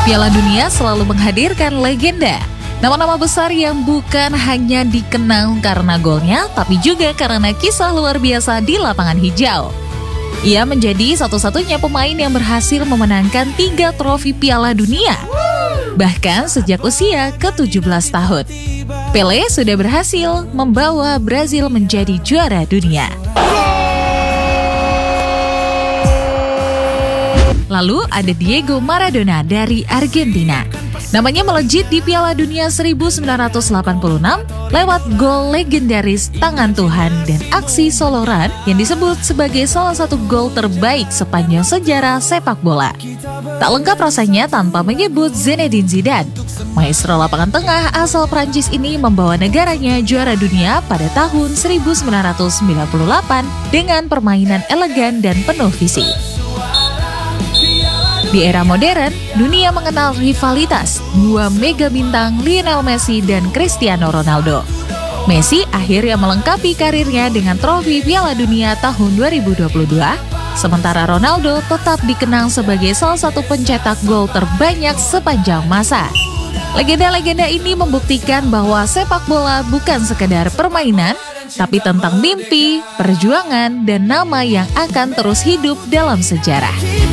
Piala Dunia selalu menghadirkan legenda. Nama-nama besar yang bukan hanya dikenal karena golnya, tapi juga karena kisah luar biasa di lapangan hijau. Ia menjadi satu-satunya pemain yang berhasil memenangkan 3 trofi Piala Dunia. Bahkan sejak usia ke-17 tahun. Pelé sudah berhasil membawa Brazil menjadi juara dunia. Lalu ada Diego Maradona dari Argentina. Namanya melejit di Piala Dunia 1986 lewat gol legendaris tangan Tuhan dan aksi soloran yang disebut sebagai salah satu gol terbaik sepanjang sejarah sepak bola. Tak lengkap rasanya tanpa menyebut Zinedine Zidane. Maestro lapangan tengah asal Prancis ini membawa negaranya juara dunia pada tahun 1998 dengan permainan elegan dan penuh visi. Di era modern, dunia mengenal rivalitas dua mega bintang Lionel Messi dan Cristiano Ronaldo. Messi akhirnya melengkapi karirnya dengan trofi Piala Dunia tahun 2022, sementara Ronaldo tetap dikenang sebagai salah satu pencetak gol terbanyak sepanjang masa. Legenda-legenda ini membuktikan bahwa sepak bola bukan sekedar permainan, tapi tentang mimpi, perjuangan, dan nama yang akan terus hidup dalam sejarah.